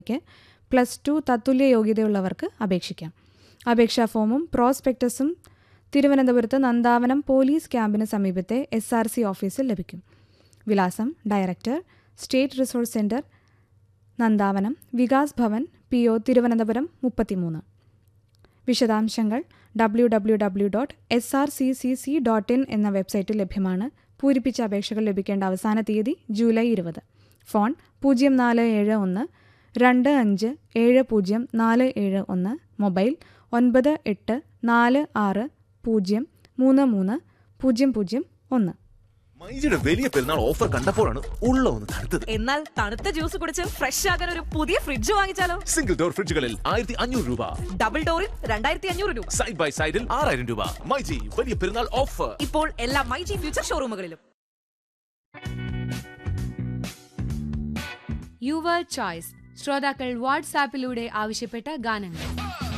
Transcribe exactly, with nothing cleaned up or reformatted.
Plus two തത്തുല്യ യോഗ്യതയുള്ളവർക്ക് അപേക്ഷിക്കാം. അപേക്ഷാ ഫോമും പ്രോസ്പെക്ടസും തിരുവനന്തപുരത്ത് നന്ദാവനം പോലീസ് ക്യാമ്പിന് സമീപത്തെ എസ് ആർ സി ഓഫീസിൽ ലഭിക്കും. വിലാസം: director, state resource centre, Nandavanam, Vikas Bhavan, P O Thiruvananthapuram മുപ്പത്തിമൂന്ന്. വിശദാംശങ്ങൾ W W W dot S R C C C dot in എന്ന വെബ്സൈറ്റിൽ ലഭ്യമാണ്. പൂരിപ്പിച്ച അപേക്ഷകൾ ലഭിക്കേണ്ട അവസാന തീയതി ജൂലൈ ഇരുപത്. ഫോൺ പൂജ്യം നാല് ഏഴ് ഒന്ന് രണ്ട് അഞ്ച് ഏഴ് പൂജ്യം നാല് ഏഴ് ഒന്ന്. മൊബൈൽ ഒൻപത് എട്ട് നാല് ആറ് പൂജ്യം മൂന്ന് മൂന്ന് പൂജ്യം പൂജ്യം ഒന്ന്. മൈജിയുടെ വലിയ പെരുന്നാൾ ഓഫർ കണ്ടപ്പോഴാണ് ഉള്ള ഒന്ന് തണുത്തത്. എന്നാൽ തണുത്ത ജ്യൂസ് കുടിച്ച് ഫ്രഷ് ആകാൻ ഒരു പുതിയ ഫ്രിഡ്ജ് വാങ്ങിച്ചാലോ? സിംഗിൾ ഡോർ ഫ്രിഡ്ജുകളിൽ ആയിരത്തി അഞ്ഞൂറ് രൂപ, ഡബിൾ ഡോറിൽ രണ്ടായിരത്തി അഞ്ഞൂറ് രൂപ, സൈഡ് ബൈ സൈഡിൽ ആറായിരം രൂപ. മൈജി വലിയ പെരുന്നാൾ ഓഫർ ഇപ്പോൾ എല്ലാ മൈജി ഫ്യൂച്ചർ ഷോറൂമുകളിലും. Your choice. ശ്രോതാക്കൾ വാട്സാപ്പിലൂടെ ആവശ്യപ്പെട്ട ഗാനങ്ങൾ.